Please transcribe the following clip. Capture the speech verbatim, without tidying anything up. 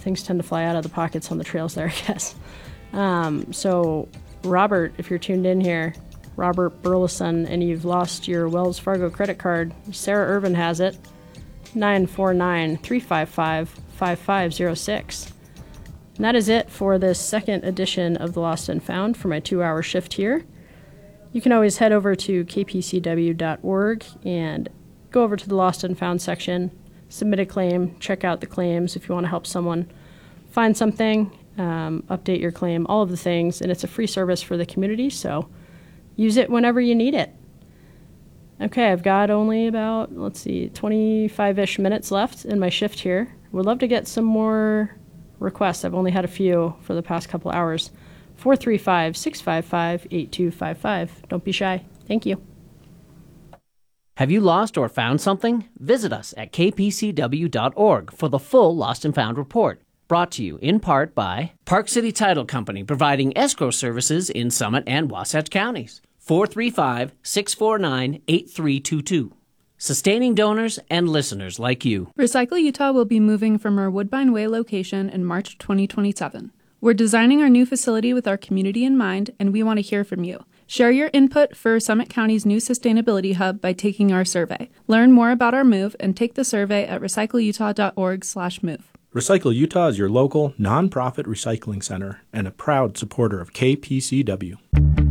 things tend to fly out of the pockets on the trails there, I guess. Um, so, Robert, if you're tuned in here, Robert Burleson, and you've lost your Wells Fargo credit card, Sarah Irvin has it, nine four nine, three five five, five five zero six. And that is it for this second edition of The Lost and Found for my two-hour shift here. You can always head over to k p c w dot org and go over to the Lost and Found section, submit a claim, check out the claims if you want to help someone find something, um, update your claim, all of the things. And it's a free service for the community, so use it whenever you need it. Okay, I've got only about, let's see, twenty-five-ish minutes left in my shift here. Would love to get some more requests. I've only had a few for the past couple hours. four three five, six five five, eight two five five. Don't be shy. Thank you. Have you lost or found something? Visit us at k p c w dot org for the full Lost and Found report. Brought to you in part by Park City Title Company, providing escrow services in Summit and Wasatch counties. four three five, six four nine, eight three two two. Sustaining donors and listeners like you. Recycle Utah will be moving from our Woodbine Way location in March twenty twenty-seven. We're designing our new facility with our community in mind, and we want to hear from you. Share your input for Summit County's new sustainability hub by taking our survey. Learn more about our move and take the survey at recycle utah dot org slash move. Recycle Utah is your local, nonprofit recycling center and a proud supporter of K P C W.